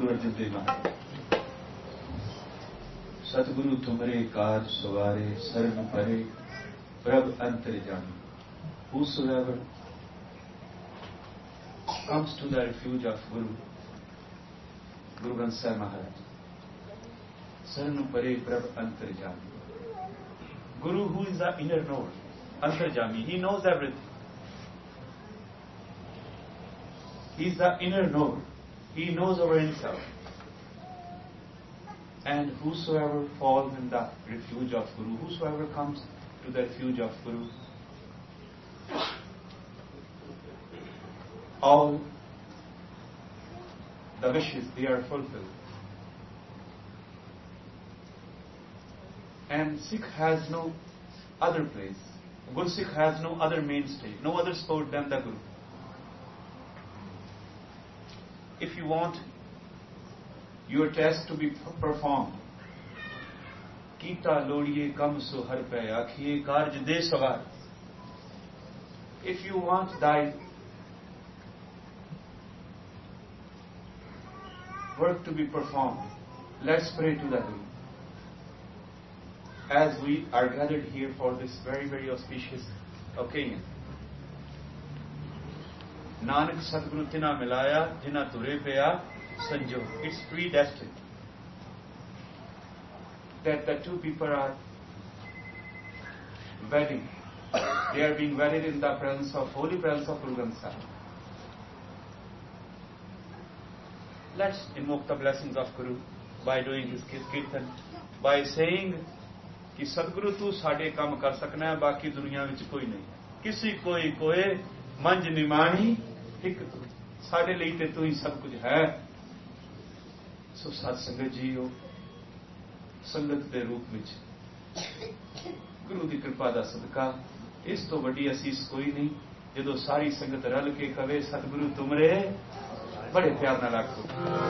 अर्जुन देव महाराज। सतगुरु तुमरे car सवारे शरण परे प्रभ अंतर्जामी। Whosoever comes to the refuge of Guru Granth Sahib Maharaj, Saranu Pare Prabh Antarjami. Guru, who is the inner knower, Antarjami, he knows everything. He is the inner knower. He knows our himself. And whosoever falls in the refuge of Guru, whosoever comes to the refuge of Guru, all the wishes, they are fulfilled. And Sikh has no other place. Good Sikh has no other mainstay, no other support than the Guru. If you want your test to be performed, Kita lodiye kam so har pe akhiye karj de savar. If you want thy work to be performed, let's pray to the Guru. As we are gathered here for this very, very auspicious occasion. Nanak Sadguru tina milaya, jina ture peya sanjog. It's predestined that the two people are wedding. They are being wedded in the presence of, holy presence of Guru Granth Sahib. Let's invoke the blessings of Guru by doing his kirtan, by saying कि सतगुरु तू साडे काम कर सकना है, बाकी दुनिया विच कोई नहीं, किसी कोई कोए मंज निमाणी एक तू, साडे लिए ते तू ही सब कुछ है। सो सत संगत जी हो, संगत के रूप में गुरु की कृपा का सदका इस तो वड्डी असीस कोई नहीं, जदों सारी संगत रल के कवे सतगुरु तुमरे बड़े प्यार नाल आखो।